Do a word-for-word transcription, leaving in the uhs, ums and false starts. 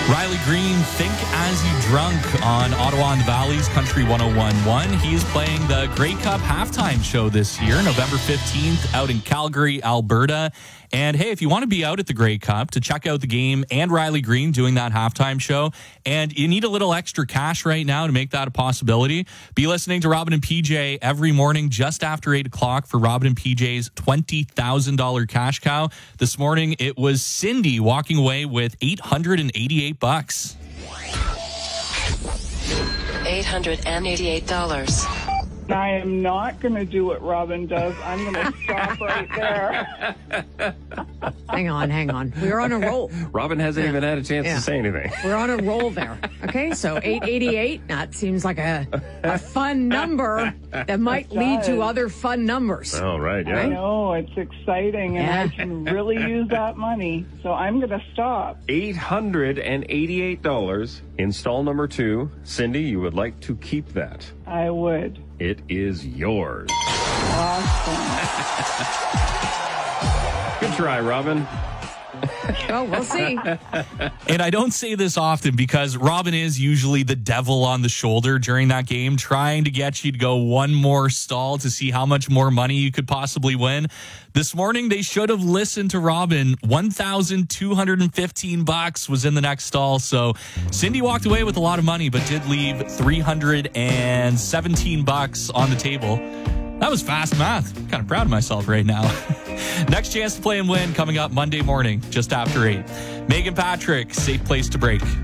Riley Green, Think As You Drunk on Ottawa and the Valley's Country one oh one point one. He is playing the Grey Cup halftime show this year, November fifteenth, out in Calgary, Alberta. And hey, if you want to be out at the Grey Cup to check out the game and Riley Green doing that halftime show, and you need a little extra cash right now to make that a possibility, be listening to Robin and P J every morning just after eight o'clock for Robin and P J's twenty thousand dollars cash cow. This morning, it was Cindy walking away with eight hundred eighty-eight bucks. eight hundred eighty-eight dollars. I am not going to do what Robin does. I'm going to stop right there. Hang on, hang on. We're on a roll. Robin hasn't yeah. even had a chance yeah. to say anything. We're on a roll there. Okay, so eight eighty-eight, that seems like a, a fun number that might lead to other fun numbers. Oh, right, yeah. I know, it's exciting, and yeah. I can really use that money, so I'm going to stop. eight hundred eighty-eight dollars in stall number two. Cindy, you would like to keep that? I would. It is yours. Awesome. Good try, Robin. Oh, we'll see. And I don't say this often because Robin is usually the devil on the shoulder during that game, trying to get you to go one more stall to see how much more money you could possibly win. This morning, they should have listened to Robin. one thousand two hundred fifteen bucks was in the next stall. So Cindy walked away with a lot of money, but did leave three hundred seventeen bucks on the table. That was fast math. I'm kind of proud of myself right now. Next chance to play and win coming up Monday morning, just after eight. Megan Patrick, Safe Place to Break.